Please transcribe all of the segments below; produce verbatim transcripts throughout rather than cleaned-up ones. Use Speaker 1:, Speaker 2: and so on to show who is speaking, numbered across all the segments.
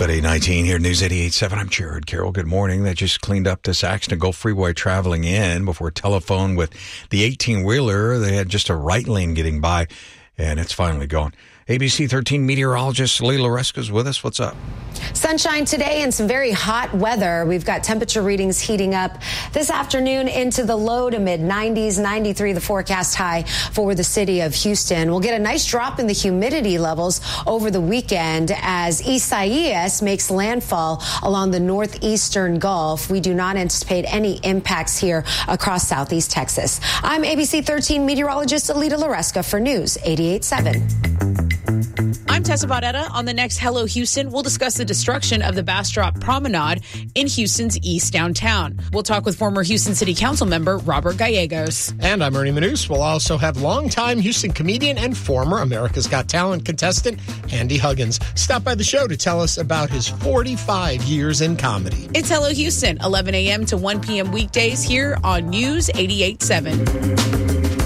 Speaker 1: At eight nineteen here, News eighty-eight point seven. I'm Jared Carroll. Good morning. They just cleaned up this accident. Gulf Freeway traveling in before telephone with the eighteen-wheeler. They had just a right lane getting by, and it's finally gone. A B C thirteen meteorologist Lee Laresca is with us. What's up?
Speaker 2: Sunshine today and some very hot weather. We've got temperature readings heating up this afternoon into the low to mid nineties, ninety-three the forecast high for the city of Houston. We'll get a nice drop in the humidity levels over the weekend as Isaias makes landfall along the northeastern Gulf. We do not anticipate any impacts here across southeast Texas. I'm A B C thirteen meteorologist Alita Laresca for News eighty-eight point seven.
Speaker 3: I'm Tessa Baudetta. On the next Hello Houston, we'll discuss the destruction of the Bastrop Promenade in Houston's East Downtown. We'll talk with former Houston City Council member Robert Gallegos.
Speaker 4: And I'm Ernie Manous. We'll also have longtime Houston comedian and former America's Got Talent contestant Andy Huggins stop by the show to tell us about his forty-five years in comedy.
Speaker 3: It's Hello Houston, eleven a.m. to one p.m. weekdays here on News eighty-eight point seven.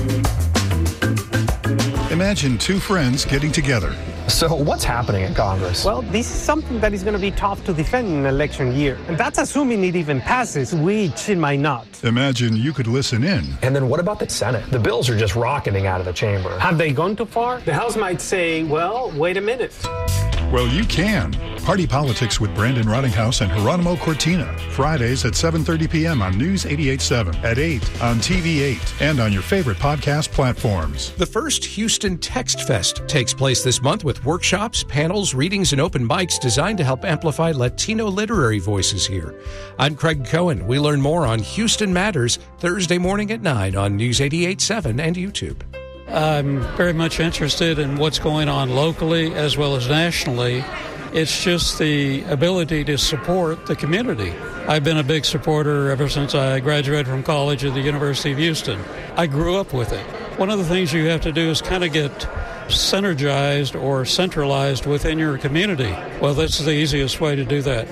Speaker 5: Imagine two friends getting together.
Speaker 6: So what's happening in Congress?
Speaker 7: Well, this is something that is going to be tough to defend in an election year. And that's assuming it even passes, which it might not.
Speaker 5: Imagine you could listen in.
Speaker 6: And then what about the Senate? The bills are just rocketing out of the chamber.
Speaker 7: Have they gone too far? The House might say, well, wait a minute.
Speaker 5: Well, you can. Party Politics with Brandon Rottinghouse and Geronimo Cortina. Fridays at seven thirty p.m. on News eighty-eight point seven, at eight on T V eight, and on your favorite podcast platforms.
Speaker 8: The first Houston Text Fest takes place this month with workshops, panels, readings, and open mics designed to help amplify Latino literary voices here. I'm Craig Cohen. We learn more on Houston Matters Thursday morning at nine on News eighty-eight point seven and YouTube.
Speaker 9: I'm very much interested in what's going on locally as well as nationally. It's just the ability to support the community. I've been a big supporter ever since I graduated from college at the University of Houston. I grew up with it. One of the things you have to do is kind of get synergized or centralized within your community. Well, that's the easiest way to do that.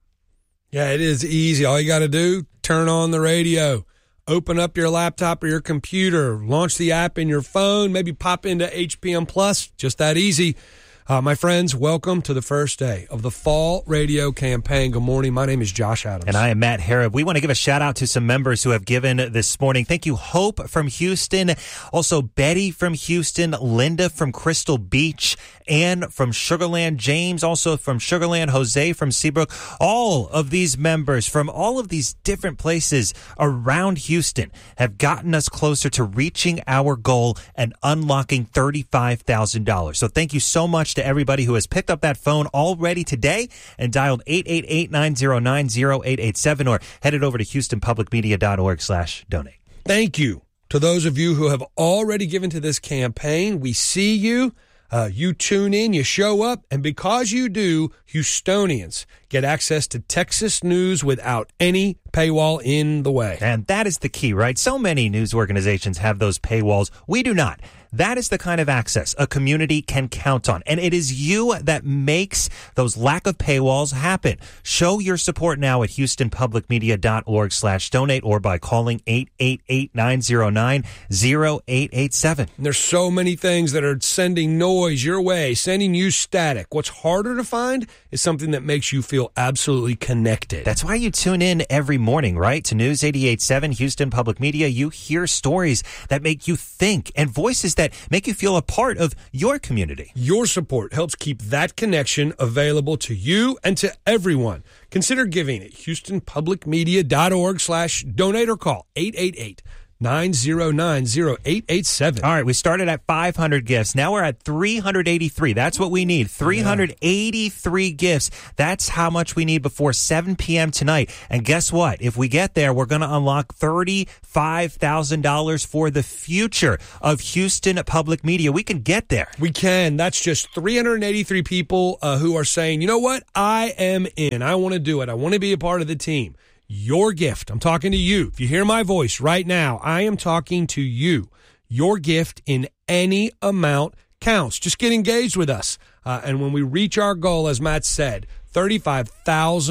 Speaker 10: Yeah, it is easy. All you got to do, turn on the radio. Open up your laptop or your computer, launch the app in your phone, maybe pop into H P M Plus, just that easy. Uh, my friends, welcome to the first day of the Fall Radio Campaign. Good morning. My name is Josh Adams.
Speaker 11: And I am Matt Harrod. We want to give a shout out to some members who have given this morning. Thank you, Hope from Houston, also Betty from Houston, Linda from Crystal Beach, Ann from Sugarland, James also from Sugarland, Jose from Seabrook. All of these members from all of these different places around Houston have gotten us closer to reaching our goal and unlocking thirty-five thousand dollars. So thank you so much to everybody who has picked up that phone already today and dialed eight eight eight, nine zero nine, zero eight eight seven or headed over to houstonpublicmedia.org slash donate.
Speaker 10: Thank you to those of you who have already given to this campaign. We see you. Uh, you tune in, you show up, and because you do, Houstonians get access to Texas news without any paywall in the way.
Speaker 11: And that is the key, right? So many news organizations have those paywalls. We do not. That is the kind of access a community can count on. And it is you that makes those lack of paywalls happen. Show your support now at houstonpublicmedia.org slash donate or by calling eight eight eight, nine zero nine, zero eight eight seven.
Speaker 10: There's so many things that are sending noise your way, sending you static. What's harder to find is something that makes you feel absolutely connected.
Speaker 11: That's why you tune in every morning, right? To News eighty-eight point seven, Houston Public Media. You hear stories that make you think and voices that make you feel a part of your community.
Speaker 10: Your support helps keep that connection available to you and to everyone. Consider giving at houstonpublicmedia.org slash donate or call eight eight eight, nine zero nine, zero eight eight seven.
Speaker 11: All right, we started at five hundred gifts. Now we're at three hundred eighty-three. That's what we need. three hundred eighty-three yeah. gifts. That's how much we need before seven p.m. tonight. And guess what? If we get there, we're going to unlock thirty-five thousand dollars for the future of Houston Public Media. We can get there.
Speaker 10: We can. That's just three hundred eighty-three people uh, who are saying, you know what? I am in. I want to do it. I want to be a part of the team. Your gift, I'm talking to you. If you hear my voice right now, I am talking to you. Your gift in any amount counts. Just get engaged with us. Uh, and when we reach our goal, as Matt said, thirty-five thousand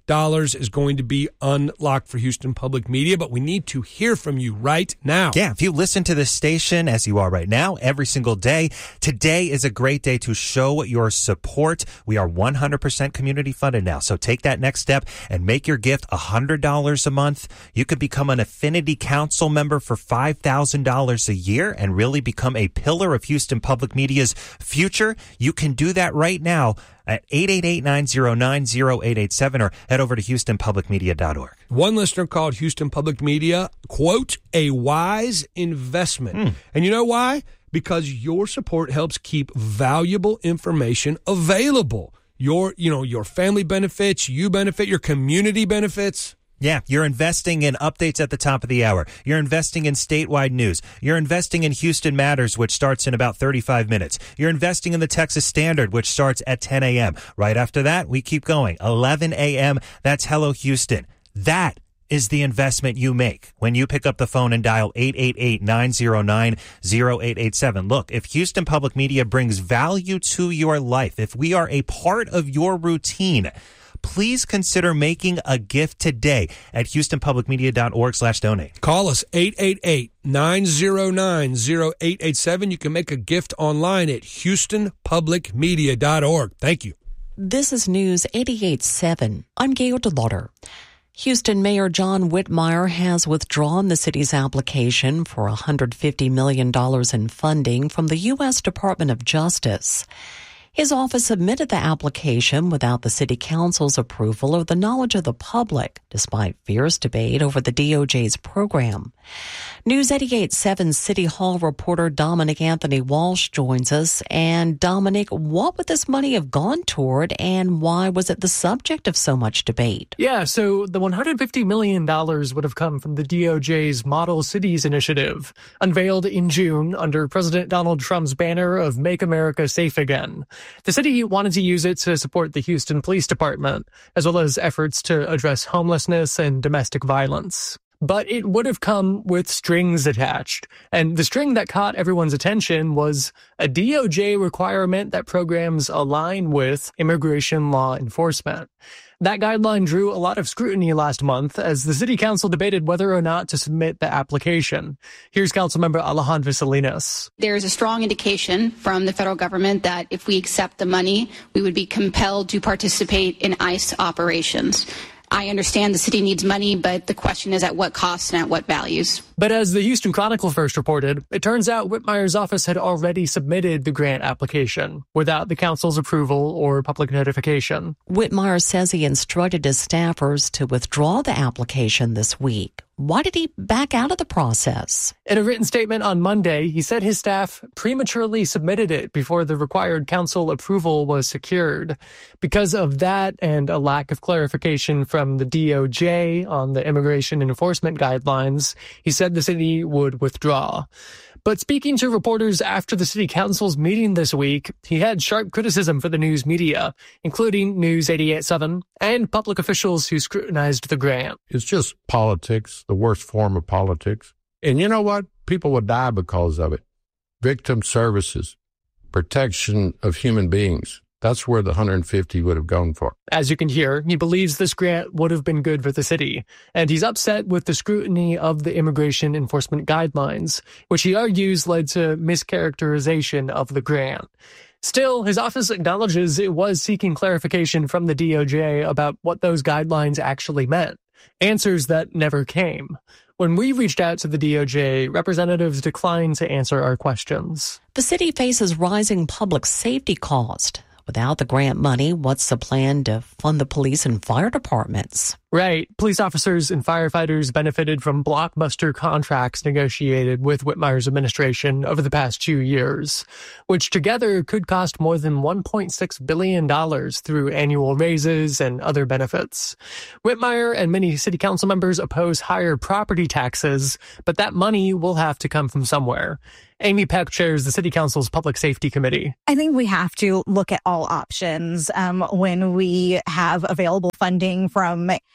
Speaker 10: dollars is going to be unlocked for Houston Public Media, but we need to hear from you right now.
Speaker 11: Yeah, if you listen to this station as you are right now, every single day, today is a great day to show your support. We are one hundred percent community funded now, so take that next step and make your gift one hundred dollars a month. You could become an Affinity Council member for five thousand dollars a year and really become a pillar of Houston Public Media's future. You can do that right now at eight eight eight, nine zero nine, zero eight eight seven or head over to houston public media dot org.
Speaker 10: One listener called Houston Public Media, quote, a wise investment. Mm. And you know why? Because your support helps keep valuable information available. Your, you know, your family benefits, you benefit, your community benefits.
Speaker 11: Yeah, you're investing in updates at the top of the hour. You're investing in statewide news. You're investing in Houston Matters, which starts in about thirty-five minutes. You're investing in the Texas Standard, which starts at ten a.m. Right after that, we keep going. eleven a.m., that's Hello Houston. That is the investment you make when you pick up the phone and dial eight eight eight, nine zero nine, zero eight eight seven. Look, if Houston Public Media brings value to your life, if we are a part of your routine, please consider making a gift today at houston public media dot org slash donate.
Speaker 10: Call us eight eight eight, nine zero nine, zero eight eight seven. You can make a gift online at houston public media dot org. Thank you.
Speaker 12: This is News eighty-eight seven. I'm Gail DeLauder. Houston Mayor John Whitmire has withdrawn the city's application for one hundred fifty million dollars in funding from the U S Department of Justice. His office submitted the application without the city council's approval or the knowledge of the public, despite fierce debate over the D O J's program. News eighty-eight seven City Hall reporter Dominic Anthony Walsh joins us. And Dominic, what would this money have gone toward, and why was it the subject of so much debate?
Speaker 6: Yeah, so the one hundred fifty million dollars would have come from the D O J's Model Cities initiative, unveiled in June under President Donald Trump's banner of Make America Safe Again. The city wanted to use it to support the Houston Police Department, as well as efforts to address homelessness and domestic violence. But it would have come with strings attached. And the string that caught everyone's attention was a D O J requirement that programs align with immigration law enforcement. That guideline drew a lot of scrutiny last month as the city council debated whether or not to submit the application. Here's Councilmember Alejandra Salinas.
Speaker 13: There's a strong indication from the federal government that if we accept the money, we would be compelled to participate in ICE operations. I understand the city needs money, but the question is at what cost and at what values.
Speaker 6: But as the Houston Chronicle first reported, it turns out Whitmire's office had already submitted the grant application without the council's approval or public notification.
Speaker 12: Whitmire says he instructed his staffers to withdraw the application this week. Why did he back out of the process?
Speaker 6: In a written statement on Monday, he said his staff prematurely submitted it before the required council approval was secured. Because of that and a lack of clarification from the D O J on the immigration enforcement guidelines, he said the city would withdraw. But speaking to reporters after the city council's meeting this week, he had sharp criticism for the news media, including News eighty-eight seven and public officials who scrutinized the grant.
Speaker 14: It's just politics, the worst form of politics. And you know what? People would die because of it. Victim services, protection of human beings. That's where the one hundred fifty would have gone for.
Speaker 6: As you can hear, he believes this grant would have been good for the city, and he's upset with the scrutiny of the immigration enforcement guidelines, which he argues led to mischaracterization of the grant. Still, his office acknowledges it was seeking clarification from the D O J about what those guidelines actually meant, answers that never came. When we reached out to the D O J, representatives declined to answer our questions.
Speaker 12: The city faces rising public safety costs. Without the grant money, what's the plan to fund the police and fire departments?
Speaker 6: Right. Police officers and firefighters benefited from blockbuster contracts negotiated with Whitmire's administration over the past two years, which together could cost more than one point six billion dollars through annual raises and other benefits. Whitmire and many city council members oppose higher property taxes, but that money will have to come from somewhere. Amy Peck chairs the City Council's Public Safety Committee.
Speaker 15: I think we have to look at all options um, when we have available funding from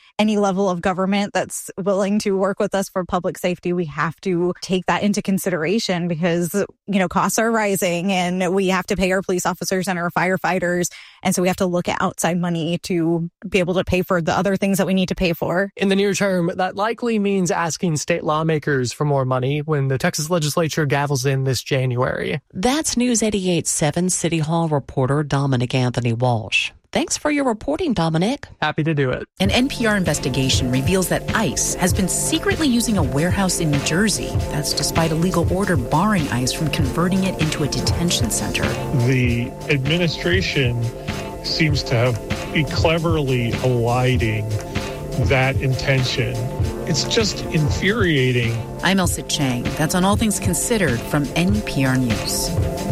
Speaker 15: any level of government that's willing to work with us for public safety, we have to take that into consideration because, you know, costs are rising and we have to pay our police officers and our firefighters. And so we have to look at outside money to be able to pay for the other things that we need to pay for.
Speaker 6: In the near term, that likely means asking state lawmakers for more money when the Texas legislature gavels in this January.
Speaker 12: That's News eighty-eight point seven City Hall reporter Dominic Anthony Walsh. Thanks for your reporting, Dominic.
Speaker 6: Happy to do it.
Speaker 16: An N P R investigation reveals that ICE has been secretly using a warehouse in New Jersey. That's despite a legal order barring ICE from converting it into a detention center.
Speaker 17: The administration seems to have be cleverly eliding that intention. It's just infuriating.
Speaker 16: I'm Elsa Chang. That's on All Things Considered from N P R News.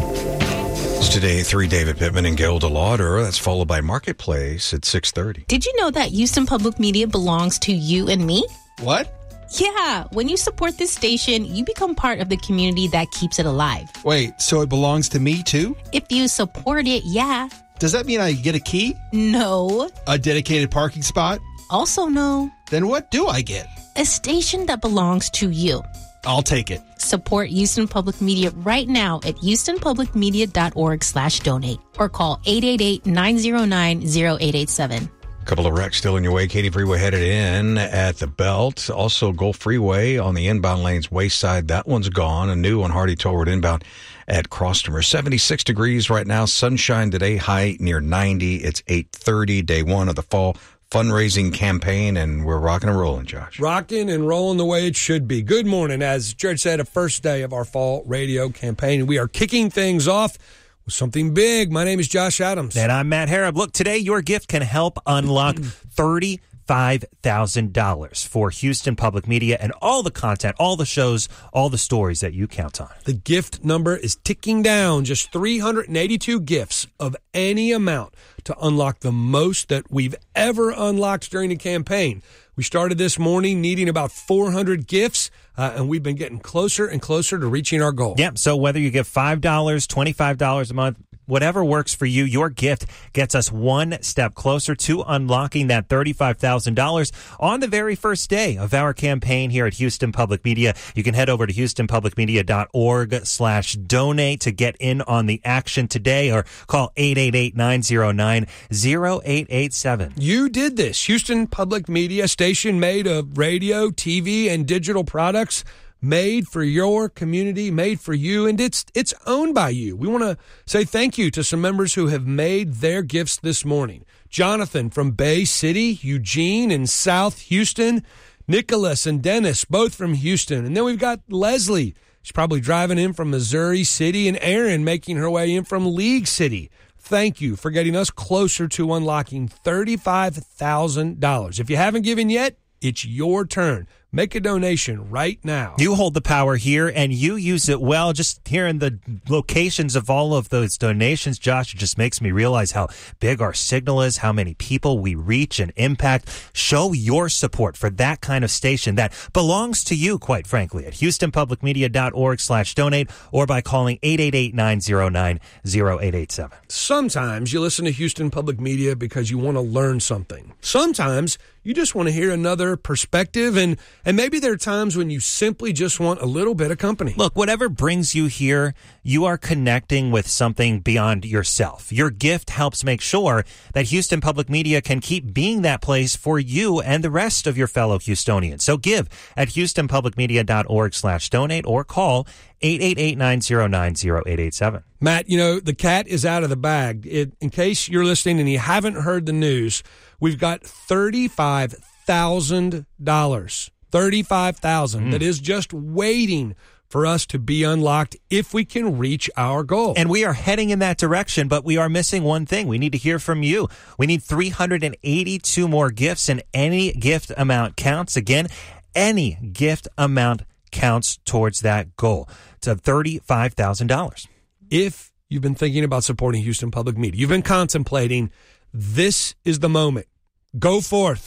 Speaker 1: It's Today three, David Pittman and Gilda Lauder. That's followed by Marketplace at six thirty.
Speaker 18: Did you know that Houston Public Media belongs to you and me?
Speaker 19: What?
Speaker 18: Yeah, when you support this station, you become part of the community that keeps it alive.
Speaker 19: Wait, so it belongs to me too?
Speaker 18: If you support it, yeah.
Speaker 19: Does that mean I get a key?
Speaker 18: No.
Speaker 19: A dedicated parking spot?
Speaker 18: Also no.
Speaker 19: Then what do I get?
Speaker 18: A station that belongs to you.
Speaker 19: I'll take it.
Speaker 18: Support Houston Public Media right now at houstonpublicmedia.org slash donate or call eight eight eight, nine zero nine, zero eight eight seven.
Speaker 1: A couple of wrecks still in your way. Katy Freeway headed in at the Belt. Also, Gulf Freeway on the inbound lanes west side. That one's gone. A new one, Hardy Toll Road inbound at Crostomer. seventy-six degrees right now. Sunshine today, high near ninety. It's eight thirty, day one of the fall fundraising campaign, and we're rocking and rolling, Josh.
Speaker 10: Rocking and rolling the way it should be. Good morning. As Jared said, a first day of our fall radio campaign, and we are kicking things off with something big. My name is Josh Adams.
Speaker 11: And I'm Matt Harrop. Look, today your gift can help unlock thirty-five thousand dollars for Houston Public Media and all the content, all the shows, all the stories that you count on.
Speaker 10: The gift number is ticking down. Just three hundred eighty-two gifts of any amount to unlock the most that we've ever unlocked during the campaign. We started this morning needing about four hundred gifts, uh, and we've been getting closer and closer to reaching our goal.
Speaker 11: Yeah, so whether you give five dollars, twenty-five dollars a month, whatever works for you, your gift gets us one step closer to unlocking that thirty-five thousand dollars on the very first day of our campaign here at Houston Public Media. You can head over to houstonpublicmedia.org slash donate to get in on the action today or call eight eight eight, nine zero nine, zero eight eight seven.
Speaker 10: You did this. Houston Public Media, station made of radio, T V, and digital products. Made for your community, made for you, and it's it's owned by you. We want to say thank you to some members who have made their gifts this morning. Jonathan from Bay City, Eugene and South Houston, Nicholas and Dennis, both from Houston. And then we've got Leslie. She's probably driving in from Missouri City, and Erin making her way in from League City. Thank you for getting us closer to unlocking thirty-five thousand dollars. If you haven't given yet, it's your turn. Make a donation right now.
Speaker 11: You hold the power here, and you use it well. Just hearing the locations of all of those donations, Josh, it just makes me realize how big our signal is, how many people we reach and impact. Show your support for that kind of station that belongs to you, quite frankly, at houstonpublicmedia.org slash donate or by calling eight eight eight, nine zero nine, zero eight eight seven.
Speaker 10: Sometimes you listen to Houston Public Media because you want to learn something. Sometimes you just want to hear another perspective, and And maybe there are times when you simply just want a little bit of company.
Speaker 11: Look, whatever brings you here, you are connecting with something beyond yourself. Your gift helps make sure that Houston Public Media can keep being that place for you and the rest of your fellow Houstonians. So give at houstonpublicmedia.org slash donate or call eight eight eight, nine zero nine, zero eight eight seven.
Speaker 10: Matt, you know, the cat is out of the bag. It, in case you're listening and you haven't heard the news, we've got thirty-five thousand dollars. thirty-five thousand dollars mm. that is just waiting for us to be unlocked if we can reach our goal.
Speaker 11: And we are heading in that direction, but we are missing one thing. We need to hear from you. We need three hundred eighty-two more gifts, and any gift amount counts. Again, any gift amount counts towards that goal to thirty-five thousand dollars.
Speaker 10: If you've been thinking about supporting Houston Public Media, you've been contemplating, this is the moment. Go forth.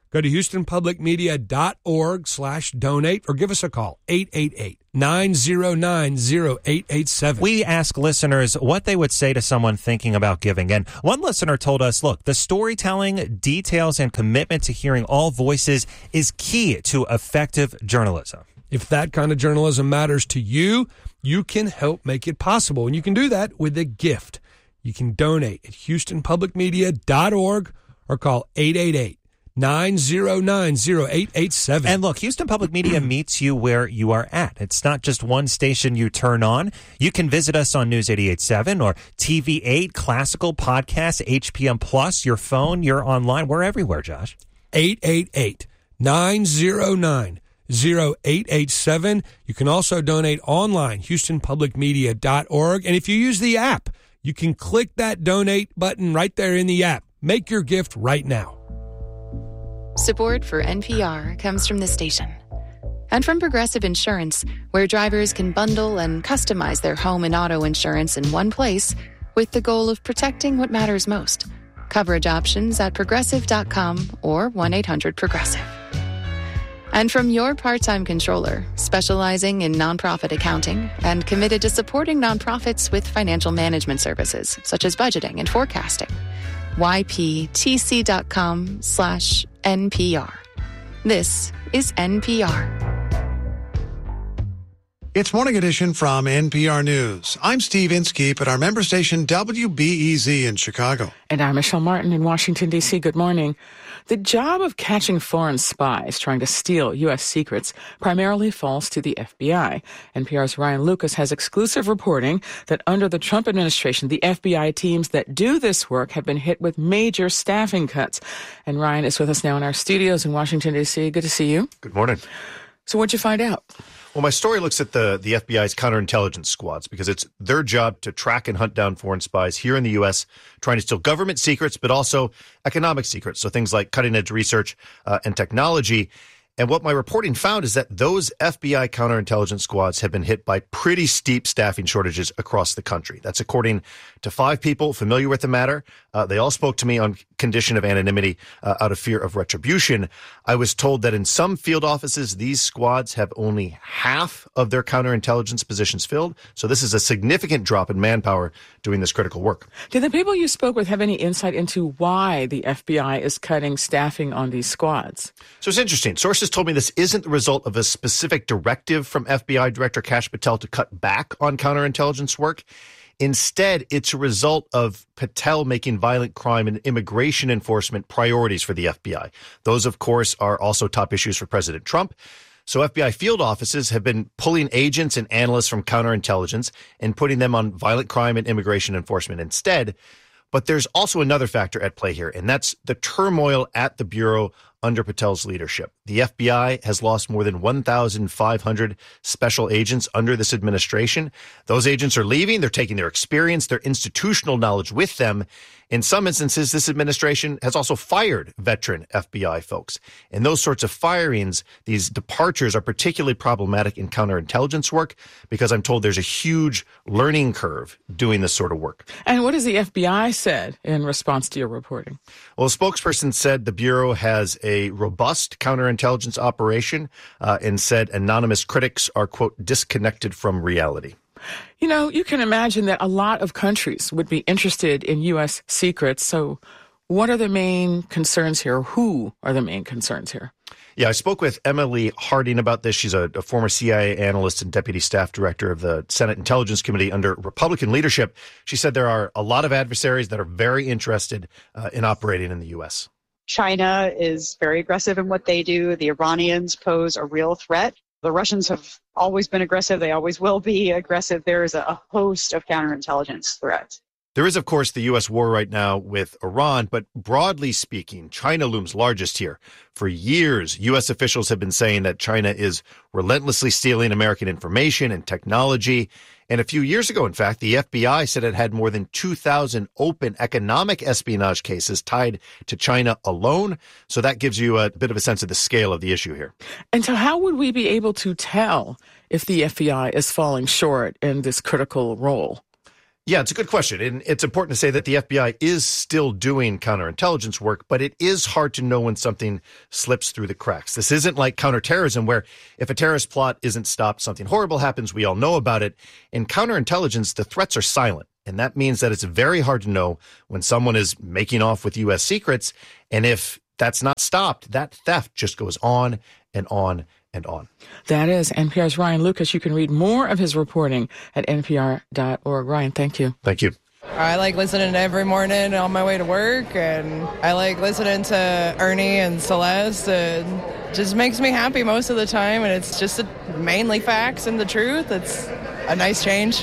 Speaker 10: Go to houston public media dot org slash donate or give us a call, eight eight eight, nine zero nine, zero eight eight seven.
Speaker 11: We ask listeners what they would say to someone thinking about giving. And one listener told us, look, the storytelling, details, and commitment to hearing all voices is key to effective journalism.
Speaker 10: If that kind of journalism matters to you, you can help make it possible. And you can do that with a gift. You can donate at houston public media dot org or call eight eight eight, nine zero nine, zero eight eight seven.
Speaker 11: And look, Houston Public Media meets you where you are at. It's not just one station you turn on. You can visit us on News eighty-eight point seven or T V eight, Classical, Podcasts, H P M Plus, your phone, you're online. We're everywhere, Josh.
Speaker 10: eight eight eight, nine zero nine, zero eight eight seven. You can also donate online, houston public media dot org. And if you use the app, you can click that donate button right there in the app. Make your gift right now.
Speaker 20: Support for N P R comes from this station and from Progressive Insurance, where drivers can bundle and customize their home and auto insurance in one place with the goal of protecting what matters most. Coverage options at progressive dot com or one eight hundred progressive. And from your part-time controller, specializing in nonprofit accounting and committed to supporting nonprofits with financial management services, such as budgeting and forecasting. Y P T C dot com slash N P R. This is N P R.
Speaker 21: It's Morning Edition from N P R News. I'm Steve Inskeep at our member station W B E Z in Chicago.
Speaker 22: And I'm Michelle Martin in Washington, D C Good morning. The job of catching foreign spies trying to steal U S secrets primarily falls to the F B I. N P R's Ryan Lucas has exclusive reporting that under the Trump administration, the F B I teams that do this work have been hit with major staffing cuts. And Ryan is with us now in our studios in Washington, D C Good to see you.
Speaker 23: Good morning.
Speaker 22: So what'd you find out?
Speaker 23: Well, my story looks at the, the F B I's counterintelligence squads because it's their job to track and hunt down foreign spies here in the U S, trying to steal government secrets, but also economic secrets. So things like cutting-edge research uh, and technology. And what my reporting found is that those F B I counterintelligence squads have been hit by pretty steep staffing shortages across the country. That's according to five people familiar with the matter. Uh, they all spoke to me on condition of anonymity uh, out of fear of retribution. I was told that in some field offices, these squads have only half of their counterintelligence positions filled. So this is a significant drop in manpower doing this critical work.
Speaker 22: Did the people you spoke with have any insight into why the F B I is cutting staffing on these squads?
Speaker 23: So it's interesting. Sources told me this isn't the result of a specific directive from F B I Director Kash Patel to cut back on counterintelligence work. Instead, it's a result of Patel making violent crime and immigration enforcement priorities for the F B I. Those, of course, are also top issues for President Trump. So F B I field offices have been pulling agents and analysts from counterintelligence and putting them on violent crime and immigration enforcement instead. But there's also another factor at play here, and that's the turmoil at the Bureau under Patel's leadership. The F B I has lost more than one thousand five hundred special agents under this administration. Those agents are leaving. They're taking their experience, their institutional knowledge with them. In some instances, this administration has also fired veteran F B I folks. And those sorts of firings, these departures, are particularly problematic in counterintelligence work because I'm told there's a huge learning curve doing this sort of work.
Speaker 22: And what has the F B I said in response to your reporting?
Speaker 23: Well, a spokesperson said the Bureau has a robust counterintelligence operation uh, and said anonymous critics are, quote, disconnected from reality.
Speaker 22: You know, you can imagine that a lot of countries would be interested in U S secrets. So what are the main concerns here? Who are the main concerns here?
Speaker 23: Yeah, I spoke with Emily Harding about this. She's a, a former C I A analyst and deputy staff director of the Senate Intelligence Committee under Republican leadership. She said there are a lot of adversaries that are very interested uh, in operating in the U S.
Speaker 24: China is very aggressive in what they do. The Iranians pose a real threat. The Russians have always been aggressive. They always will be aggressive. There is a host of counterintelligence threats.
Speaker 23: There is, of course, the U S war right now with Iran, but broadly speaking, China looms largest here. For years, U S officials have been saying that China is relentlessly stealing American information and technology. And a few years ago, in fact, the F B I said it had more than two thousand open economic espionage cases tied to China alone. So that gives you a bit of a sense of the scale of the issue here.
Speaker 22: And so how would we be able to tell if the F B I is falling short in this critical role?
Speaker 23: Yeah, it's a good question. And it's important to say that the F B I is still doing counterintelligence work, but it is hard to know when something slips through the cracks. This isn't like counterterrorism, where if a terrorist plot isn't stopped, something horrible happens. We all know about it. In counterintelligence, the threats are silent. And that means that it's very hard to know when someone is making off with U S secrets. And if that's not stopped, that theft just goes on and on and on.
Speaker 22: That is N P R's Ryan Lucas. You can read more of his reporting at N P R dot org. Ryan, thank you.
Speaker 23: Thank you.
Speaker 2: I like listening to every morning on my way to work, and I like listening to Ernie and Celeste. It just makes me happy most of the time, and it's just a, mainly facts and the truth. It's a nice change.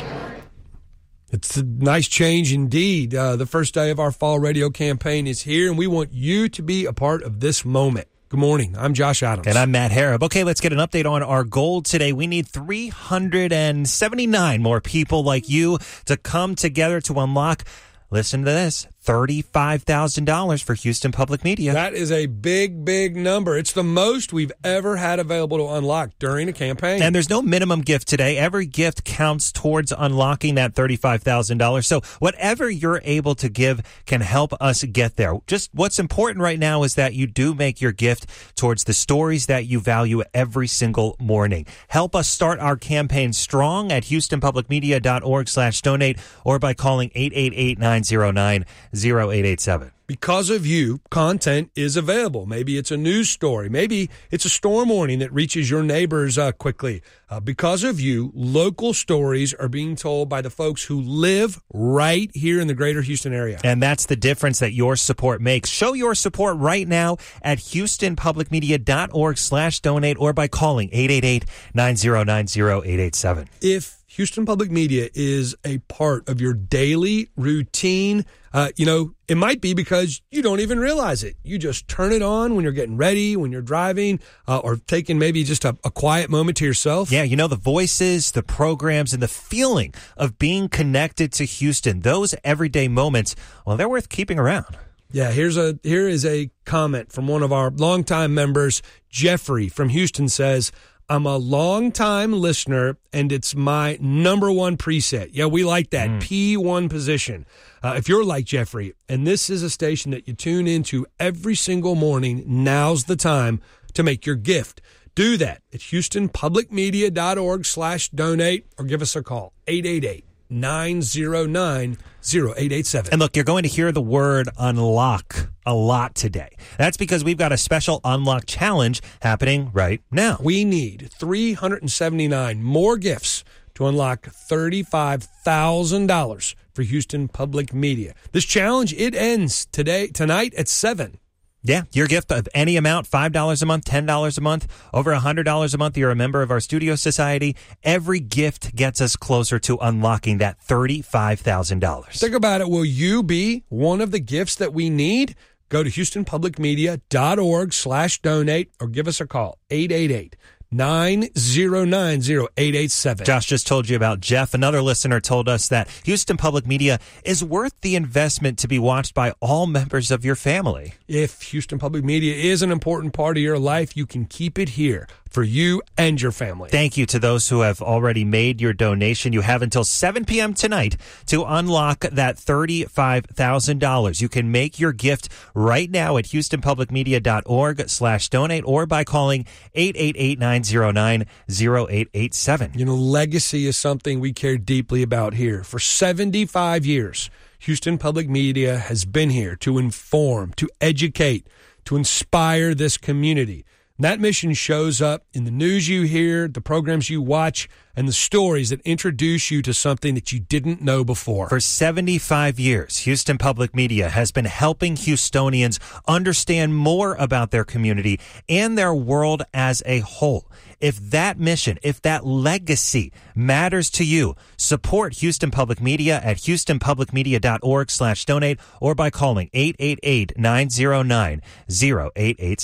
Speaker 10: It's a nice change indeed. Uh, the first day of our fall radio campaign is here, and we want you to be a part of this moment. Good morning. I'm Josh Adams.
Speaker 11: And I'm Matt Harrop. Okay, let's get an update on our goal today. We need three hundred seventy-nine more people like you to come together to unlock, listen to this, thirty-five thousand dollars for Houston Public Media.
Speaker 10: That is a big, big number. It's the most we've ever had available to unlock during a campaign.
Speaker 11: And there's no minimum gift today. Every gift counts towards unlocking that thirty-five thousand dollars. So whatever you're able to give can help us get there. Just what's important right now is that you do make your gift towards the stories that you value every single morning. Help us start our campaign strong at houston public media dot org slash donate or by calling eight eight eight, nine zero nine, zero eight eight seven.
Speaker 10: Because of you, content is available. Maybe it's a news story. Maybe it's a storm warning that reaches your neighbors uh, quickly. Uh, because of you, local stories are being told by the folks who live right here in the greater Houston area.
Speaker 11: And that's the difference that your support makes. Show your support right now at houston public media dot org slash donate or by calling eight eight eight, nine zero nine, zero eight eight seven.
Speaker 10: If Houston Public Media is a part of your daily routine, uh, you know, it might be because you don't even realize it. You just turn it on when you're getting ready, when you're driving, uh, or taking maybe just a, a quiet moment to yourself.
Speaker 11: Yeah, you know, the voices, the programs, and the feeling of being connected to Houston, those everyday moments, well, they're worth keeping around.
Speaker 10: Yeah, here's a here is a comment from one of our longtime members, Jeffrey from Houston says, I'm a long-time listener, and it's my number one preset. Yeah, we like that. Mm. P one position. Uh, if you're like Jeffrey, and this is a station that you tune into every single morning, now's the time to make your gift. Do that at houston public media dot org slash donate or give us a call, eight eight eight, nine zero nine, zero eight eight seven.
Speaker 11: And look, you're going to hear the word unlock a lot today. That's because we've got a special unlock challenge happening right now.
Speaker 10: We need three hundred seventy-nine more gifts to unlock thirty-five thousand dollars for Houston Public Media. This challenge, it ends today, tonight at seven.
Speaker 11: Yeah, your gift of any amount, five dollars a month, ten dollars a month, over one hundred dollars a month. You're a member of our studio society. Every gift gets us closer to unlocking that thirty-five thousand dollars.
Speaker 10: Think about it. Will you be one of the gifts that we need? Go to houston public media dot org slash donate or give us a call, eight eight eight, nine zero nine, zero eight eight seven.
Speaker 11: Josh just told you about Jeff. Another listener told us that Houston Public Media is worth the investment to be watched by all members of your family.
Speaker 10: If Houston Public Media is an important part of your life, you can keep it here for you and your family.
Speaker 11: Thank you to those who have already made your donation. You have until seven p.m. tonight to unlock that thirty-five thousand dollars. You can make your gift right now at houston public media dot org slash donate or by calling eight eight eight, nine zero nine, zero eight eight seven.
Speaker 10: You know, legacy is something we care deeply about here. For seventy-five years, Houston Public Media has been here to inform, to educate, to inspire this community. That mission shows up in the news you hear, the programs you watch, and the stories that introduce you to something that you didn't know before.
Speaker 11: For seventy-five years, Houston Public Media has been helping Houstonians understand more about their community and their world as a whole. If that mission, if that legacy matters to you, support Houston Public Media at houston public media dot org slash donate or by calling eight eight eight, nine zero nine, zero eight eight seven.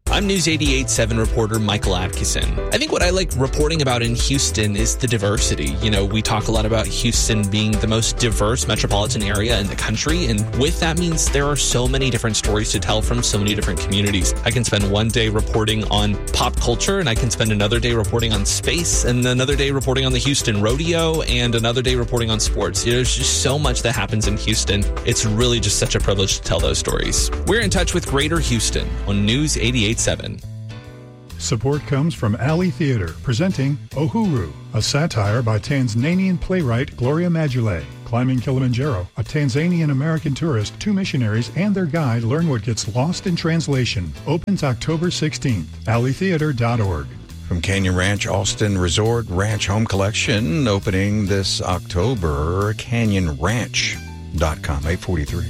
Speaker 3: I'm News eighty-eight point seven reporter Michael Atkinson. I think what I like reporting about in Houston is the diversity. You know, we talk a lot about Houston being the most diverse metropolitan area in the country, and with that means there are so many different stories to tell from so many different communities. I can spend one day reporting on pop culture, and I can spend another day reporting on space, and another day reporting on the Houston Rodeo, and another day reporting on sports. You know, there's just so much that happens in Houston. It's really just such a privilege to tell those stories. We're in touch with Greater Houston on News eighty-eight point seven.
Speaker 4: Support comes from Alley Theater, presenting Uhuru, a satire by Tanzanian playwright Gloria Maduele. Climbing Kilimanjaro, a Tanzanian-American tourist, two missionaries, and their guide learn what gets lost in translation. Opens October sixteenth. alley theater dot org.
Speaker 1: From Canyon Ranch Austin Resort Ranch Home Collection, opening this October, canyon ranch dot com, eight forty-three.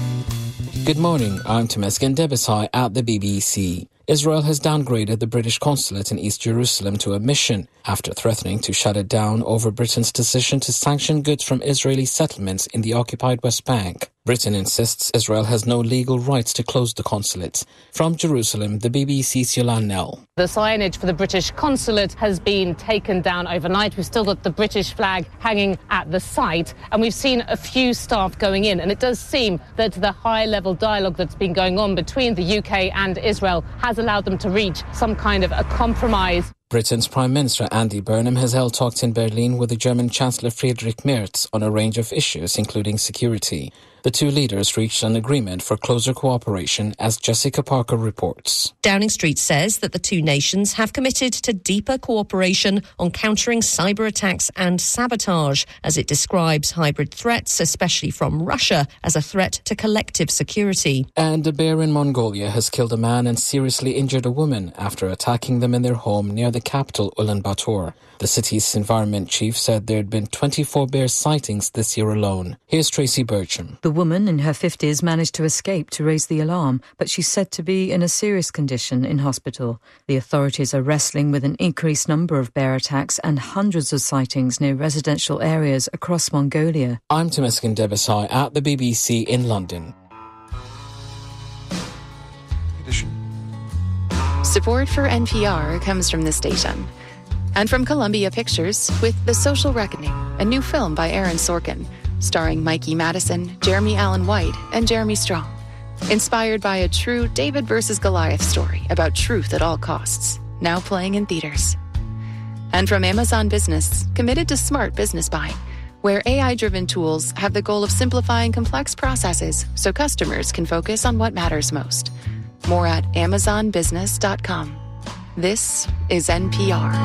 Speaker 5: Good morning, I'm Temesgen Debesai at the B B C. Israel has downgraded the British consulate in East Jerusalem to a mission after threatening to shut it down over Britain's decision to sanction goods from Israeli settlements in the occupied West Bank. Britain insists Israel has no legal rights to close the consulate. From Jerusalem, the B B C's Yolan Nell.
Speaker 7: The signage for the British consulate has been taken down overnight. We've still got the British flag hanging at the site, and we've seen a few staff going in. And it does seem that the high-level dialogue that's been going on between the U K and Israel has allowed them to reach some kind of a compromise.
Speaker 5: Britain's Prime Minister Andy Burnham has held talks in Berlin with the German Chancellor Friedrich Merz on a range of issues, including security. The two leaders reached an agreement for closer cooperation, as Jessica Parker reports.
Speaker 25: Downing Street says that the two nations have committed to deeper cooperation on countering cyber attacks and sabotage, as it describes hybrid threats, especially from Russia, as a threat to collective security.
Speaker 5: And a bear in Mongolia has killed a man and seriously injured a woman after attacking them in their home near the capital, Ulaanbaatar. The city's environment chief said there had been twenty-four bear sightings this year alone. Here's Tracy Bircham.
Speaker 26: The woman in her fifties managed to escape to raise the alarm, but she's said to be in a serious condition in hospital. The authorities are wrestling with an increased number of bear attacks and hundreds of sightings near residential areas across Mongolia.
Speaker 5: I'm Temesgen Debesai at the B B C in London.
Speaker 20: Support for N P R comes from this station. And from Columbia Pictures with The Social Reckoning, a new film by Aaron Sorkin, starring Mikey Madison, Jeremy Allen White, and Jeremy Strong. Inspired by a true David versus Goliath story about truth at all costs, now playing in theaters. And from Amazon Business, committed to smart business buying, where A I-driven tools have the goal of simplifying complex processes so customers can focus on what matters most. More at amazon business dot com. This is N P R.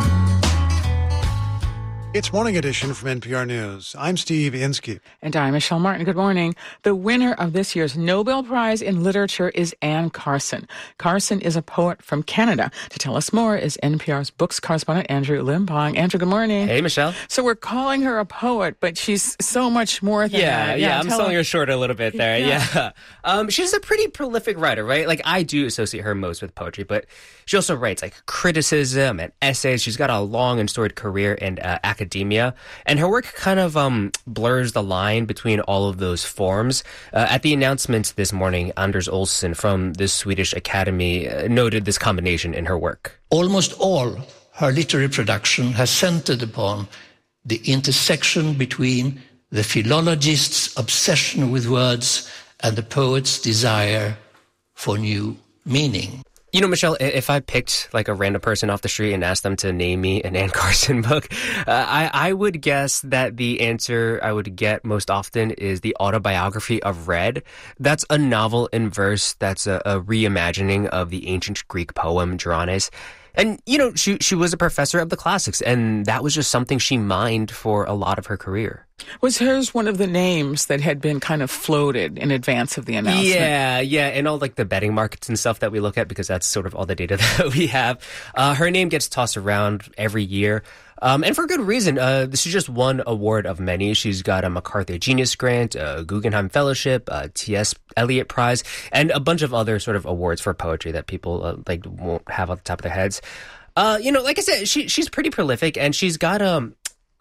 Speaker 21: It's Morning Edition from N P R News. I'm Steve Inskeep.
Speaker 22: And I'm Michelle Martin. Good morning. The winner of this year's Nobel Prize in Literature is Anne Carson. Carson is a poet from Canada. To tell us more is N P R's books correspondent Andrew Limbong. Andrew, good morning.
Speaker 27: Hey, Michelle.
Speaker 22: So we're calling her a poet, but she's so much more than
Speaker 27: yeah,
Speaker 22: that.
Speaker 27: Yeah, yeah, I'm selling her short a little bit there. Yeah. yeah. Um, she's a pretty prolific writer, right? Like, I do associate her most with poetry, but she also writes, like, criticism and essays. She's got a long and storied career in uh, academia, and her work kind of um, blurs the line between all of those forms. Uh, at the announcement this morning, Anders Olsson from the Swedish Academy uh, noted this combination in her work.
Speaker 28: Almost all her literary production has centered upon the intersection between the philologist's obsession with words and the poet's desire for new meaning.
Speaker 27: You know, Michelle, if I picked like a random person off the street and asked them to name me an Anne Carson book, uh, I, I would guess that the answer I would get most often is the autobiography of Red. That's a novel in verse that's a, a reimagining of the ancient Greek poem Gerones. And, you know, she she was a professor of the classics, and that was just something she mined for a lot of her career.
Speaker 22: Was hers one of the names that had been kind of floated in advance of the announcement?
Speaker 27: Yeah, yeah, and all like the betting markets and stuff that we look at, because that's sort of all the data that we have. Uh, her name gets tossed around every year. Um, and for good reason. Uh, this is just one award of many. She's got a MacArthur Genius Grant, a Guggenheim Fellowship, a T S Eliot Prize, and a bunch of other sort of awards for poetry that people uh, like won't have off the top of their heads. Uh, you know, like I said, she she's pretty prolific, and she's got um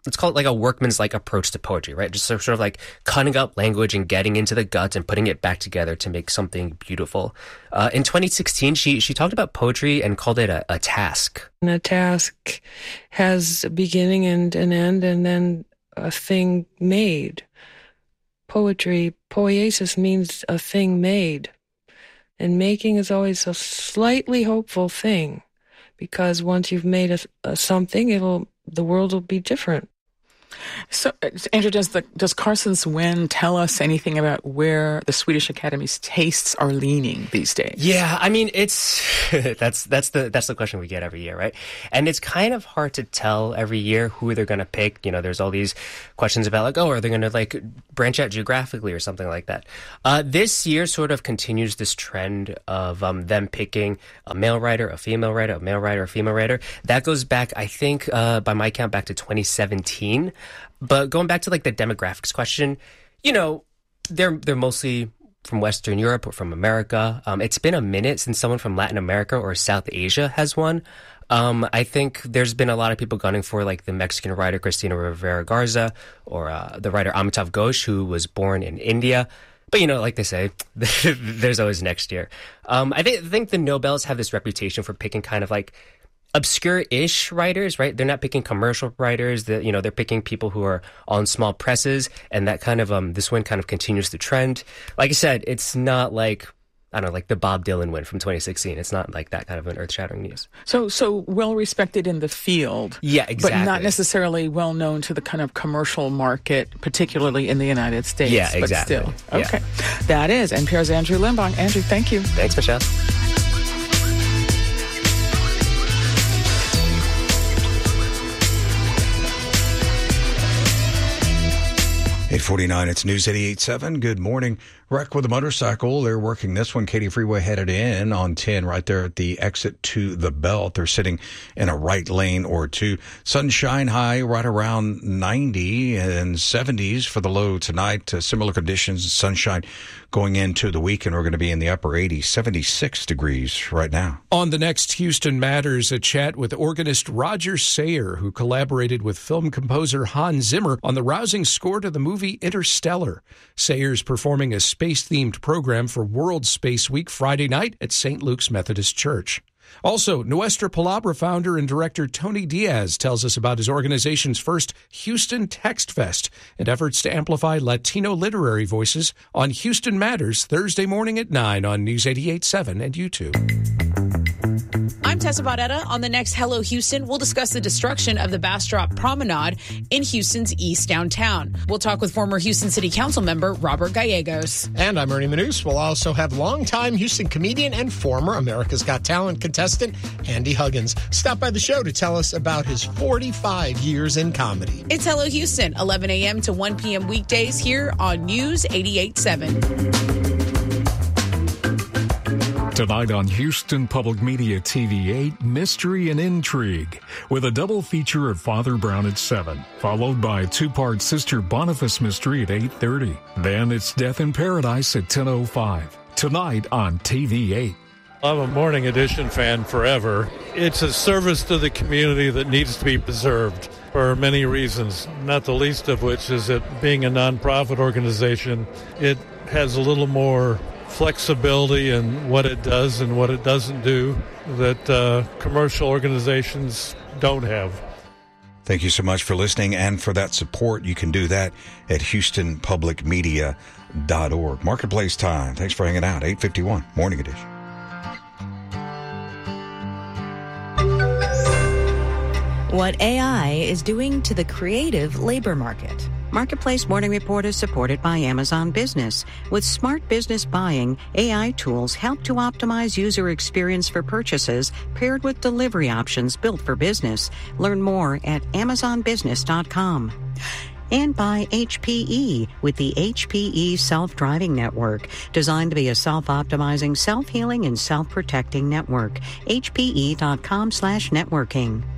Speaker 27: let's call it like a workman's like approach to poetry, right? Just sort of like cutting up language and getting into the guts and putting it back together to make something beautiful. Uh, in twenty sixteen, she she talked about poetry and called it a, a task.
Speaker 6: And a task has a beginning and an end, and then a thing made. Poetry, poiesis means a thing made. And making is always a slightly hopeful thing, because once you've made a, a something, it'll the world will be different.
Speaker 22: So, Andrew, does the does Carson's win tell us anything about where the Swedish Academy's tastes are leaning these days?
Speaker 27: Yeah, I mean, it's that's that's the that's the question we get every year, right? And it's kind of hard to tell every year who they're going to pick. You know, there's all these questions about like, oh, are they going to like branch out geographically or something like that? Uh, this year sort of continues this trend of um, them picking a male writer, a female writer, a male writer, a female writer. That goes back, I think, uh, by my count, back to twenty seventeen. But going back to like the demographics question, you know, they're they're mostly from Western Europe or from America. Um, it's been a minute since someone from Latin America or South Asia has won. Um, I think there's been a lot of people gunning for like the Mexican writer Cristina Rivera Garza or uh, the writer Amitav Ghosh, who was born in India. But, you know, like they say, there's always next year. Um, I think, I think the Nobels have this reputation for picking kind of like obscure-ish writers, right? They're not picking commercial writers. That you know, they're picking people who are on small presses, and that kind of um, this win kind of continues the trend. Like I said, it's not like I don't know, like the Bob Dylan win from twenty sixteen. It's not like that kind of an earth-shattering news.
Speaker 22: So, so well respected in the field,
Speaker 27: yeah, exactly,
Speaker 22: but not necessarily well known to the kind of commercial market, particularly in the United States.
Speaker 27: Yeah, exactly.
Speaker 22: But still, okay,
Speaker 27: yeah.
Speaker 22: That is N P R's Andrew Limbong. Andrew, thank you.
Speaker 27: Thanks, Michelle.
Speaker 1: eight forty-nine, it's News eighty-eight point seven. Good morning. Wreck with a motorcycle. They're working this one. Katy Freeway headed in on ten right there at the exit to the belt. They're sitting in a right lane or two. Sunshine high right around ninety and seventies for the low tonight. Uh, similar conditions, sunshine going into the weekend. We're going to be in the upper eighties, seventy-six degrees right now.
Speaker 8: On the next Houston Matters, a chat with organist Roger Sayer, who collaborated with film composer Hans Zimmer on the rousing score to the movie Interstellar. Sayer's performing a space-themed program for World Space Week Friday night at Saint Luke's Methodist Church. Also, Nuestra Palabra founder and director Tony Diaz tells us about his organization's first Houston Text Fest and efforts to amplify Latino literary voices on Houston Matters Thursday morning at nine on News eighty-eight point seven and YouTube.
Speaker 9: I'm Tessa Baudetta. On the next Hello Houston, we'll discuss the destruction of the Bastrop Promenade in Houston's East Downtown. We'll talk with former Houston City Council member Robert Gallegos.
Speaker 12: And I'm Ernie Manous. We'll also have longtime Houston comedian and former America's Got Talent contestant Andy Huggins stop by the show to tell us about his forty-five years in comedy.
Speaker 9: It's Hello Houston, eleven a.m. to one p.m. weekdays here on News eighty-eight point seven.
Speaker 13: Tonight on Houston Public Media T V eight, Mystery and Intrigue, with a double feature of Father Brown at seven, followed by a two-part Sister Boniface mystery at eight thirty. Then it's Death in Paradise at ten oh five. Tonight on T V eight.
Speaker 14: I'm a Morning Edition fan forever. It's a service to the community that needs to be preserved for many reasons, not the least of which is that being a nonprofit organization, it has a little more flexibility in what it does and what it doesn't do that uh, commercial organizations don't have.
Speaker 1: Thank you so much for listening and for that support. You can do that at houston public media dot org. Marketplace time. Thanks for hanging out. eight fifty-one, Morning Edition.
Speaker 15: What A I is doing to the creative labor market. Marketplace Morning Report is supported by Amazon Business. With smart business buying, A I tools help to optimize user experience for purchases paired with delivery options built for business. Learn more at amazon business dot com. And by H P E with the H P E Self-Driving Network, designed to be a self-optimizing, self-healing, and self-protecting network. H P E dot com slash networking.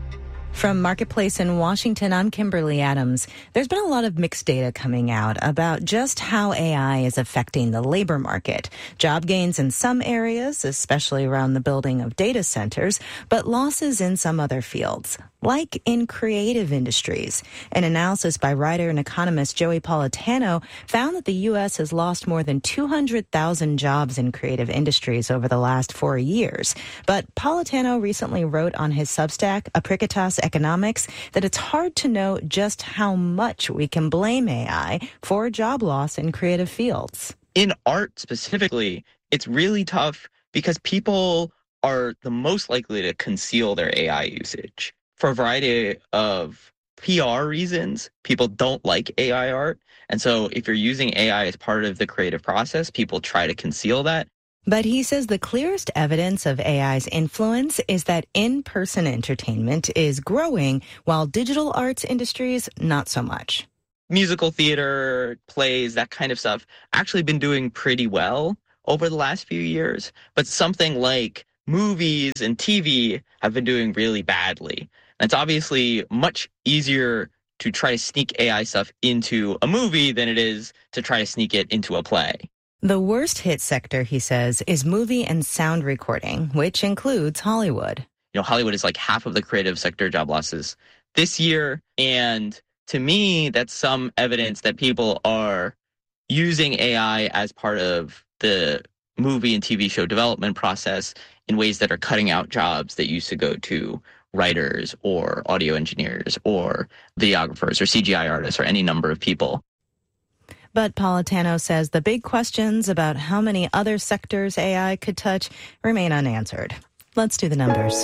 Speaker 2: From Marketplace in Washington, I'm Kimberly Adams. There's been a lot of mixed data coming out about just how A I is affecting the labor market. Job gains in some areas, especially around the building of data centers, but losses in some other fields, like in creative industries. An analysis by writer and economist Joey Politano found that the U S has lost more than two hundred thousand jobs in creative industries over the last four years. But Politano recently wrote on his Substack, Apricotas Economics, that it's hard to know just how much we can blame A I for job loss in creative fields.
Speaker 10: In art specifically, it's really tough because people are the most likely to conceal their A I usage. For a variety of P R reasons, people don't like A I art. And so if you're using A I as part of the creative process, people try to conceal that.
Speaker 2: But he says the clearest evidence of A I's influence is that in-person entertainment is growing, while digital arts industries, not so much.
Speaker 10: Musical theater, plays, that kind of stuff, actually been doing pretty well over the last few years. But something like movies and T V have been doing really badly. And it's obviously much easier to try to sneak A I stuff into a movie than it is to try to sneak it into a play.
Speaker 2: The worst hit sector, he says, is movie and sound recording, which includes Hollywood.
Speaker 10: You know, Hollywood is like half of the creative sector job losses this year. And to me, that's some evidence that people are using A I as part of the movie and T V show development process in ways that are cutting out jobs that used to go to writers or audio engineers or videographers or C G I artists or any number of people.
Speaker 2: But Politano says the big questions about how many other sectors A I could touch remain unanswered. Let's do the numbers.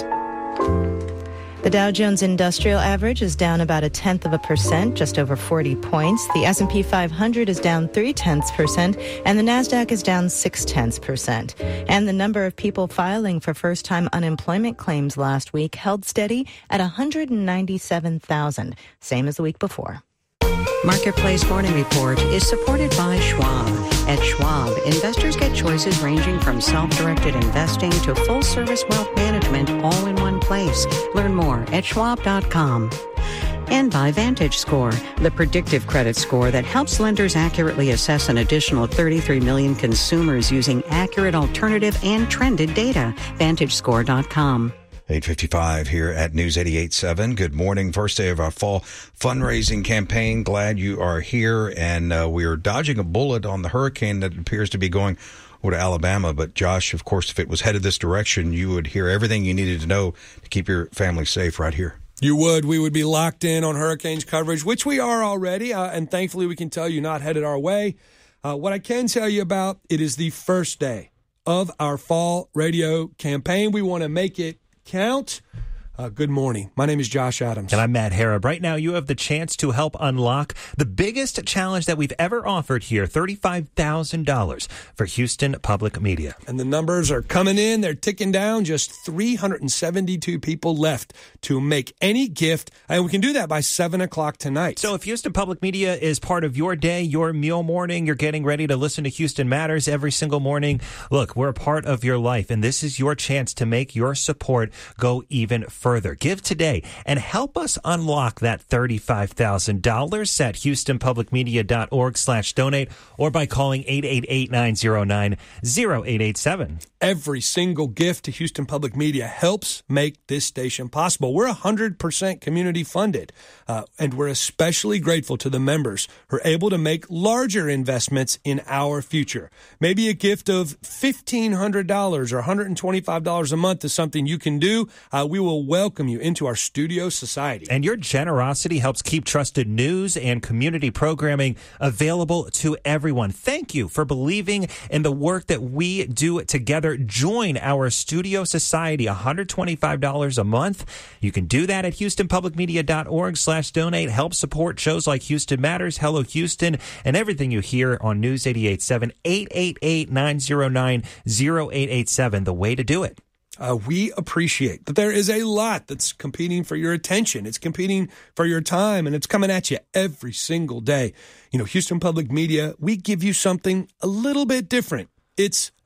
Speaker 2: The Dow Jones Industrial Average is down about a tenth of a percent, just over forty points. The S and P five hundred is down three tenths percent, and the Nasdaq is down six tenths percent. And the number of people filing for first-time unemployment claims last week held steady at one hundred ninety-seven thousand, same as the week before.
Speaker 15: Marketplace Morning Report is supported by Schwab. At Schwab, investors get choices ranging from self-directed investing to full-service wealth management all in one place. Learn more at schwab dot com. And by VantageScore, the predictive credit score that helps lenders accurately assess an additional thirty-three million consumers using accurate alternative and trended data. vantage score dot com.
Speaker 1: eight fifty-five here at News eighty-eight point seven. Good morning. First day of our fall fundraising campaign. Glad you are here. And uh, we are dodging a bullet on the hurricane that appears to be going over to Alabama. But Josh, of course, if it was headed this direction, you would hear everything you needed to know to keep your family safe right here.
Speaker 16: You would. We would be locked in on hurricanes coverage, which we are already. Uh, and thankfully, we can tell you not headed our way. Uh, what I can tell you about, it is the first day of our fall radio campaign. We want to make it count. Uh, good morning. My name is Josh Adams.
Speaker 11: And I'm Matt Harab. Right now, you have the chance to help unlock the biggest challenge that we've ever offered here, thirty-five thousand dollars for Houston Public Media.
Speaker 16: And the numbers are coming in. They're ticking down. Just three hundred seventy-two people left to make any gift. And we can do that by seven o'clock tonight.
Speaker 11: So if Houston Public Media is part of your day, your meal morning, you're getting ready to listen to Houston Matters every single morning, look, we're a part of your life. And this is your chance to make your support go even further. Further. Give today and help us unlock that thirty-five thousand dollars at houston public media dot org slash donate or by calling eight eight eight, nine zero nine, zero eight eight seven.
Speaker 16: Every single gift to Houston Public Media helps make this station possible. We're one hundred percent community funded, uh, and we're especially grateful to the members who are able to make larger investments in our future. Maybe a gift of fifteen hundred dollars or one hundred twenty-five dollars a month is something you can do. Uh, we will welcome you into our studio society.
Speaker 11: And your generosity helps keep trusted news and community programming available to everyone. Thank you for believing in the work that we do together. Join our studio society, one hundred twenty-five dollars a month. You can do that at houston public media dot org slash donate. Help support shows like Houston Matters, Hello Houston, and everything you hear on News eighty-eight point seven. eight eight eight, nine zero nine, zero eight eight seven, the way to do it.
Speaker 16: Uh, we appreciate that there is a lot that's competing for your attention. It's competing for your time, and it's coming at you every single day. You know, Houston Public Media, we give you something a little bit different. It's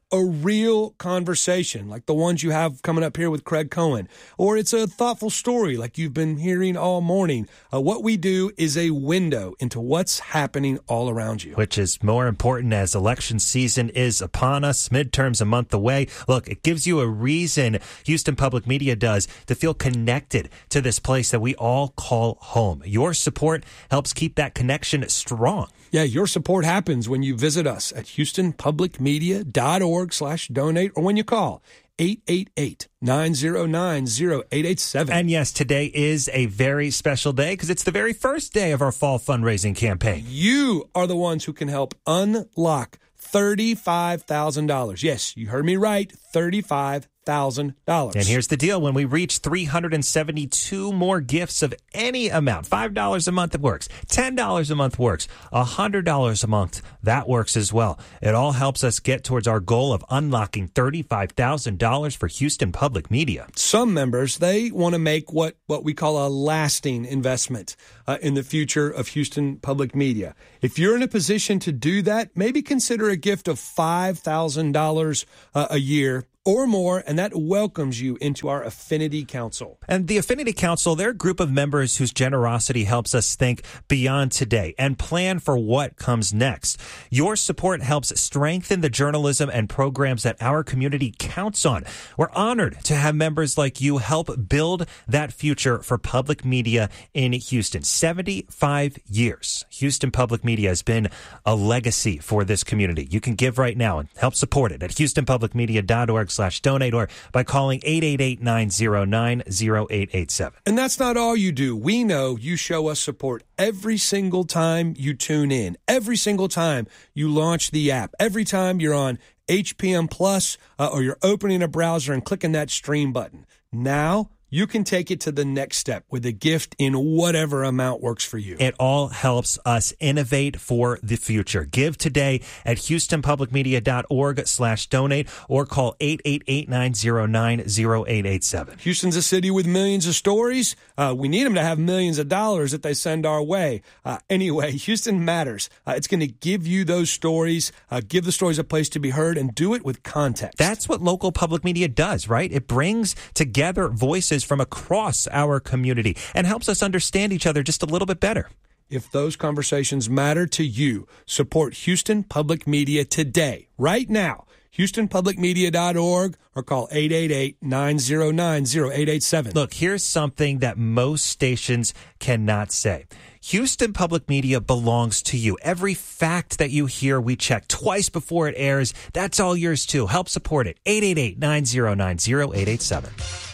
Speaker 16: a real conversation like the ones you have coming up here with Craig Cohen, or it's a thoughtful story like you've been hearing all morning. Uh, what we do is a window into what's happening all around you.
Speaker 11: Which is more important as election season is upon us, midterms a month away. Look, it gives you a reason, Houston Public Media does, to feel connected to this place that we all call home. Your support helps keep that connection strong.
Speaker 16: Yeah, your support happens when you visit us at houston public media dot org slash donate or when you call eight eight eight, nine zero nine, zero eight eight seven.
Speaker 11: And yes, today is a very special day because it's the very first day of our fall fundraising campaign.
Speaker 16: You are the ones who can help unlock thirty-five thousand dollars. Yes, you heard me right, thirty-five thousand dollars.
Speaker 11: And here's the deal. When we reach three hundred seventy-two more gifts of any amount, five dollars a month, it works. ten dollars a month works. one hundred dollars a month, that works as well. It all helps us get towards our goal of unlocking thirty-five thousand dollars for Houston Public Media.
Speaker 16: Some members, they want to make what, what we call a lasting investment uh, in the future of Houston Public Media. If you're in a position to do that, maybe consider a gift of five thousand dollars uh, a year or more, and that welcomes you into our Affinity Council.
Speaker 11: And the Affinity Council, they're a group of members whose generosity helps us think beyond today and plan for what comes next. Your support helps strengthen the journalism and programs that our community counts on. We're honored to have members like you help build that future for public media in Houston. seventy-five years. Houston Public Media has been a legacy for this community. You can give right now and help support it at houston public media dot org slash donate or by calling eight eight eight, nine zero nine, zero eight eight seven.
Speaker 16: And that's not all you do. We know you show us support every single time you tune in, every single time you launch the app, every time you're on H P M Plus uh, or you're opening a browser and clicking that stream button. Now you can take it to the next step with a gift in whatever amount works for you.
Speaker 11: It all helps us innovate for the future. Give today at houston public media dot org slash donate or call eight eight eight, nine zero nine, zero eight eight seven.
Speaker 16: Houston's a city with millions of stories. Uh, we need them to have millions of dollars that they send our way. Uh, anyway, Houston Matters. Uh, it's going to give you those stories, uh, give the stories a place to be heard, and do it with context.
Speaker 11: That's what local public media does, right? It brings together voices from across our community and helps us understand each other just a little bit better.
Speaker 16: If those conversations matter to you, support Houston Public Media today, right now. houston public media dot org or call eight eight eight, nine zero nine, zero eight eight seven.
Speaker 11: Look, here's something that most stations cannot say. Houston Public Media belongs to you. Every fact that you hear, we check twice before it airs. That's all yours too. Help support it. eight eight eight, nine zero nine, zero eight eight seven.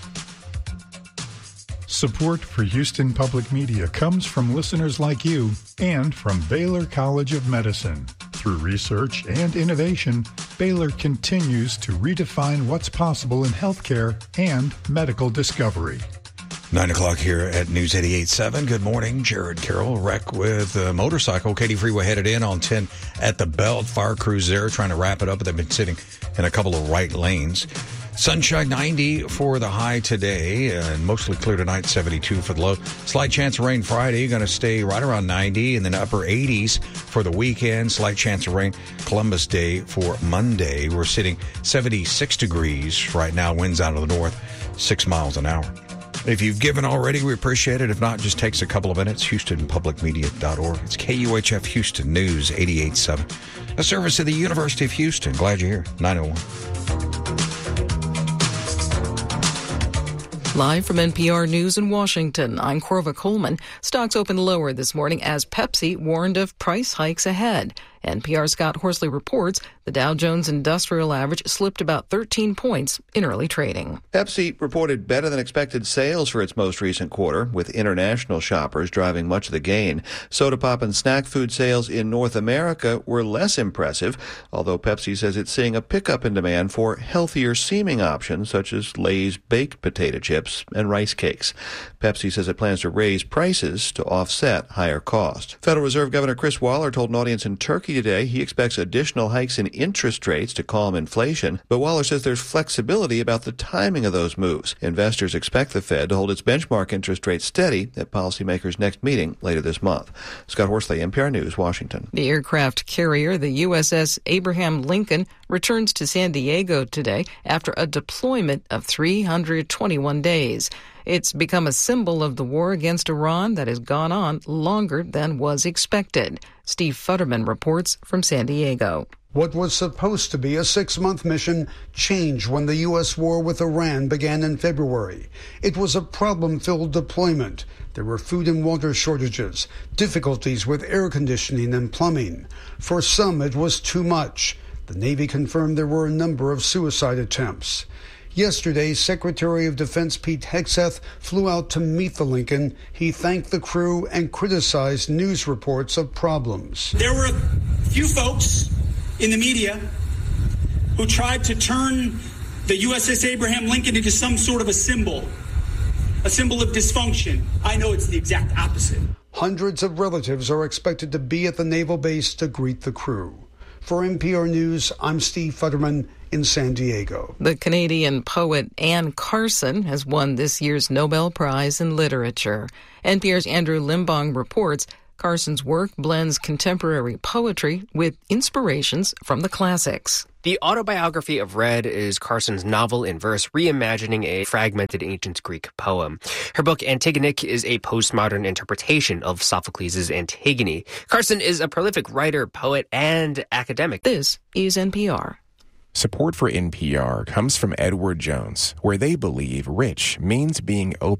Speaker 13: Support for Houston Public Media comes from listeners like you and from Baylor College of Medicine. Through research and innovation, Baylor continues to redefine what's possible in healthcare and medical discovery.
Speaker 1: Nine o'clock here at News eighty-eight point seven. Good morning. Jared Carroll, wreck with a motorcycle. Katy Freeway headed in on ten at the belt. Fire crews there trying to wrap it up. They've been sitting in a couple of right lanes. Sunshine ninety for the high today, and mostly clear tonight, seventy-two for the low. Slight chance of rain Friday, going to stay right around ninety, and then upper eighties for the weekend. Slight chance of rain Columbus Day for Monday. We're sitting seventy-six degrees right now, winds out of the north, six miles an hour. If you've given already, we appreciate it. If not, just takes a couple of minutes. houston public media dot org. It's K U H F Houston News eighty-eight point seven. A service of the University of Houston. Glad you're here. nine oh one.
Speaker 3: Live from N P R News in Washington, I'm Corva Coleman. Stocks opened lower this morning as Pepsi warned of price hikes ahead. N P R's Scott Horsley reports the Dow Jones Industrial Average slipped about thirteen points in early trading.
Speaker 4: Pepsi reported better than expected sales for its most recent quarter, with international shoppers driving much of the gain. Soda pop and snack food sales in North America were less impressive, although Pepsi says it's seeing a pickup in demand for healthier seeming options such as Lay's baked potato chips and rice cakes. Pepsi says it plans to raise prices to offset higher costs. Federal Reserve Governor Chris Waller told an audience in Turkey today he expects additional hikes in interest rates to calm inflation, but Waller says there's flexibility about the timing of those moves. Investors expect the Fed to hold its benchmark interest rate steady at policymakers' next meeting later this month. Scott Horsley, N P R News, Washington.
Speaker 3: The aircraft carrier, the U S S Abraham Lincoln, returns to San Diego today after a deployment of three hundred twenty-one days. It's become a symbol of the war against Iran that has gone on longer than was expected. Steve Futterman reports from San Diego.
Speaker 7: What was supposed to be a six-month mission changed when the U S war with Iran began in February. It was a problem-filled deployment. There were food and water shortages, difficulties with air conditioning and plumbing. For some, it was too much. The Navy confirmed there were a number of suicide attempts. Yesterday, Secretary of Defense Pete Hegseth flew out to meet the Lincoln. He thanked the crew and criticized news reports of problems.
Speaker 17: There were a few folks in the media who tried to turn the U S S Abraham Lincoln into some sort of a symbol, a symbol of dysfunction. I know it's the exact opposite.
Speaker 7: Hundreds of relatives are expected to be at the naval base to greet the crew. For N P R News, I'm Steve Futterman in San Diego.
Speaker 3: The Canadian poet Anne Carson has won this year's Nobel Prize in Literature. N P R's Andrew Limbong reports Carson's work blends contemporary poetry with inspirations from the classics.
Speaker 27: The Autobiography of Red is Carson's novel in verse reimagining a fragmented ancient Greek poem. Her book Antigonic is a postmodern interpretation of Sophocles' Antigone. Carson is a prolific writer, poet, and academic.
Speaker 3: This is N P R.
Speaker 18: Support for N P R comes from Edward Jones, where they believe rich means being open